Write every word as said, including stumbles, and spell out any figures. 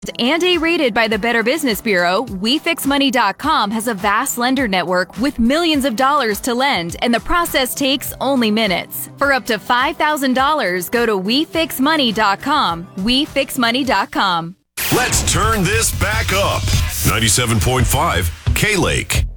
And A-rated by the Better Business Bureau, We Fix Money dot com has a vast lender network with millions of dollars to lend, and the process takes only minutes. For up to five thousand dollars, go to We Fix Money dot com. We Fix Money dot com. Let's turn this back up. ninety-seven point five K-Lake.